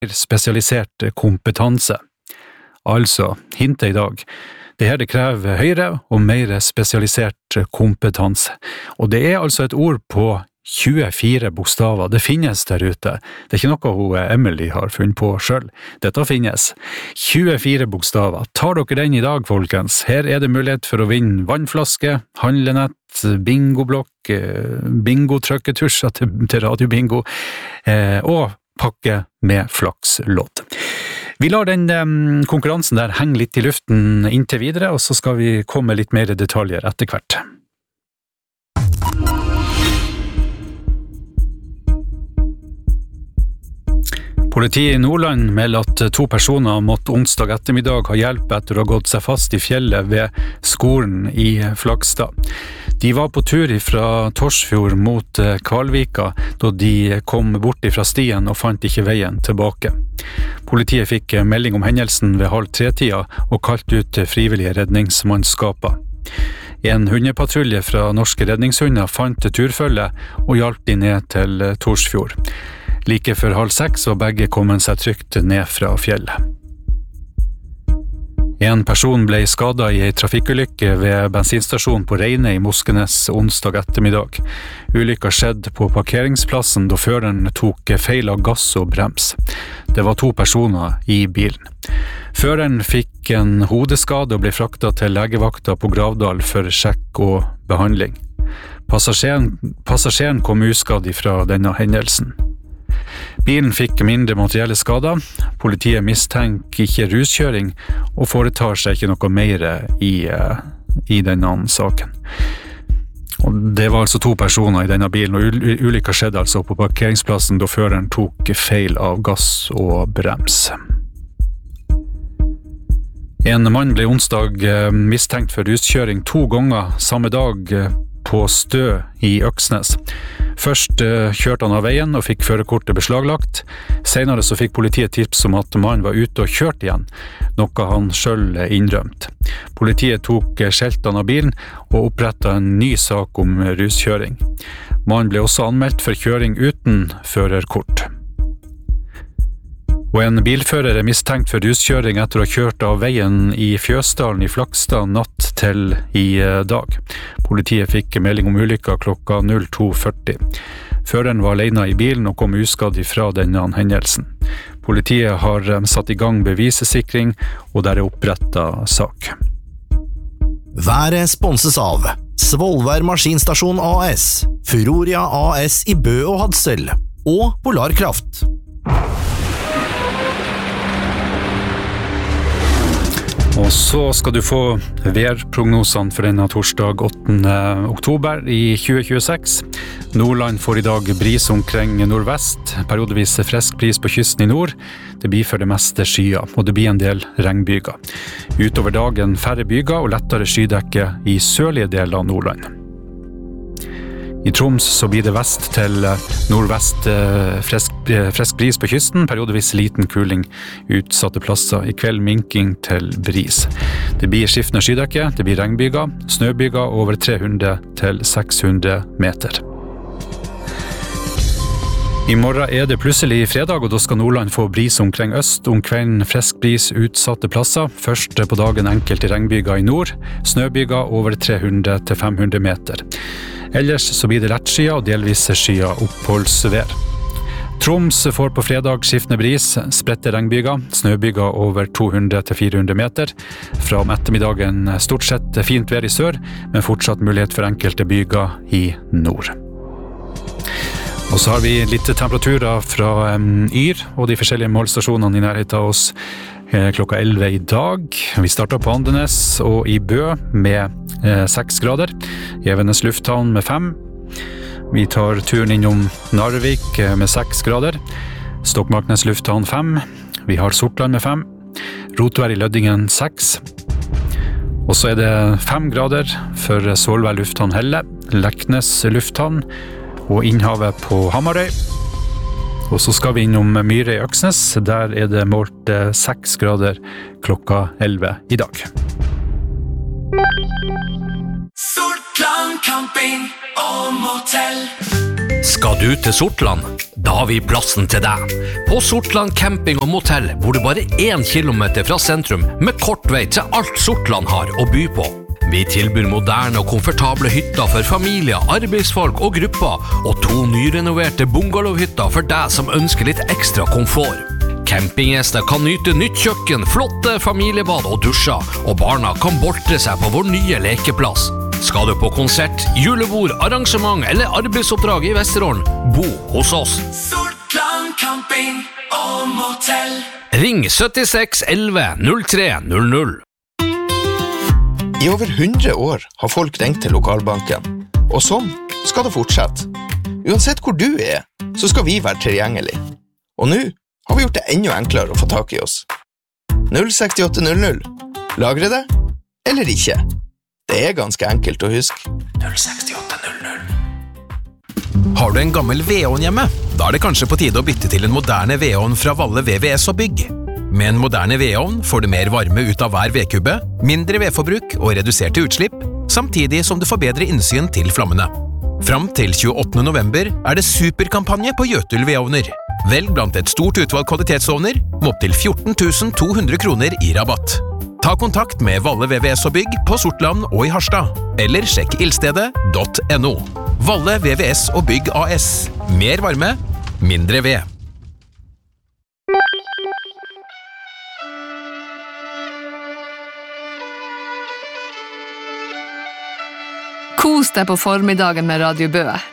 spesialisert kompetanse. Altså, hintet I dag. Det her det krever høyere og mer spesialisert kompetanse. Og det altså et ord på 24 bokstaver. Det finnes der ute. Det ikke noe hun Emily har funnet på selv. Dette finnes. 24 bokstaver. Tar dere den I dag, folkens? Her det mulighet for å vinne vannflaske, handlenett, bingoblokk, bingo-trykketusjer til radiobingo, og pakke med flakslodd. Vi lar den konkurransen der henge litt I luften inntil videre, og så skal vi komme litt mer detaljer etter hvert. Politiet I Nordland melder at 2 personer måtte onsdag ettermiddag ha hjelp etter å ha gått seg fast I fjellet ved skolen I Flakstad. De var på tur fra Torsfjord mot Kvalvika da de kom bort fra stien og fant ikke veien tilbake. Politiet fikk melding om hendelsen ved 2:30 og kalte ut frivillige redningsmannskaper. En hundepatrulje fra norske redningshunder fant turfølge og hjalp de ned til Torsfjord. Like før 5:30 var begge kommet seg trygt ned fra fjellet. En person ble skadet I en trafikkulykke ved bensinstasjonen på Reine I Moskenes onsdag ettermiddag. Ulykka skjedde på parkeringsplassen da føreren tok feil av gass og brems. Det var 2 personer I bilen. Føreren fikk en hodeskade og ble fraktet til legevakta på Gravdal for sjekk og behandling. Passasjeren kom uskadd fra denne hendelsen. Bilen fikk mindre materielle skader. Politiet mistenker ikke ruskjøring og foretar seg ikke noe mer I denne saken. Og det var altså 2 personer I denne bilen, og ulykka skjedde altså på parkeringsplassen da føreren tok feil av gass og brems. En mann ble onsdag mistenkt for ruskjøring 2 ganger samme dag på Stø I Øksnes. Først kjørte han av veien og fikk førerkortet beslaglagt. Senere så fikk politiet tips om at mannen var ute og kjørte igjen, noe han selv innrømt. Politiet tok skjeltene av bilen og opprettet en ny sak om ruskjøring. Mannen ble også anmeldt for kjøring uten førerkort. Og en bilfører mistenkt for ruskjøring etter å ha kjørt av veien I Fjøsdalen I Flakstad natt til I dag. Politiet fikk melding om ulykka klokka 02:40. Føreren var alene I bilen og kom uskadd fra denne hendelsen. Politiet har satt I gang bevisesikring, og der opprettet sak. Været sponses av Svolvær Maskinstasjon AS, Furoria AS I Bø og Hadsel, og Polarkraft. Og så skal du få værprognosene for denne torsdag 8. oktober I 2026. Nordland får I dag bris omkring nordvest, periodevis frisk bris på kysten I nord. Det blir for det meste skyer, og det blir en del regnbyger. Utover dagen færre byger og lettere skydekke I sørlige deler av Nordland. I Troms så blir det vest til nordvest frisk bris på kysten, periodevis liten kuling utsatte plasser. I kveld minking til bris. Det blir skiftende skydekke, det blir regnbyger, snøbyger over 300 til 600 meter. I morgen det plutselig fredag, og da skal Nordland få bris omkring øst, om kvelden frisk bris utsatte plasser. Først på dagen enkelte regnbyger I nord, snøbyger over 300 til 500 meter. Ellers så blir det lettskyet og delvis skyet oppholdsvær. Troms får på fredag skiftende bris, spredte regnbyger, snøbyger over 200 til 400 meter. Fra om ettermiddagen stort sett fint vær I sør, men fortsatt mulighet for enkelte byger I nord. Og så har vi litt temperaturer fra Yr og de forskjellige målstasjonene I nærheten av oss klokka 11 I dag. Vi starter på Andenes og I Bø med 6 grader. Evenes lufthavn med 5. Vi tar turen innom Narvik med 6 grader. Stokmarknes lufthavn 5. Vi har Sortland med 5. Rotvær I Løddingen 6. Og så det 5 grader for Svolvær lufthavn Helle, Leknes lufthavn og Innhavet på Hamarøy. Og så skal vi innom Myre I Øksnes. Der det målt 6 grader klokka 11 I dag. Sortland camping og motell. Skal du til Sortland? Da har vi plassen til deg. På Sortland camping og motell bor du bare 1 kilometer fra sentrum med kort vei til alt Sortland har å by på. Vi tilbyr moderne og komfortable hytter for familier, arbeidsfolk og grupper, og 2 nyrenoverte bungalowhytter for deg som ønsker litt ekstra komfort. Campinggjester kan nyte nytt kjøkken, flotte familiebad og dusjer, og barna kan boltre seg på vår nye lekeplass. Skal du på konsert, julebord, arrangement eller arbeidsoppdrag i Vesterålen, bo hos oss. Sortland camping og motell. Ring 76 11 03 00. I over 100 år har folk ringt til lokalbanken, og sånn skal det fortsette. Uansett hvor du så skal vi være tilgjengelig. Og nå har vi gjort det enda enklere å få tak i oss. 06800. Lagre det, eller ikke. Det ganske enkelt å huske. 06800. Har du en gammel vedovn hjemme? Da det kanskje på tide å bytte til en moderne vedovn fra Valle VVS og Bygg. Med en moderne vedovn får du mer varme ut av hver vedkubbe, mindre vedforbruk og reduserte utslipp, samtidig som du får bedre innsyn til flammene. Fram til 28. november det superkampanje på Jøtul vedovner. Velg blant et stort utvalg kvalitetsovner med opp til 14 200 kroner i rabatt. Ta kontakt med Valle VVS og Bygg på Sortland og i Harstad, eller sjekk ildstedet.no. Valle VVS og Bygg AS. Mer varme, mindre ved. Kos deg på formiddagen med Radio Bø.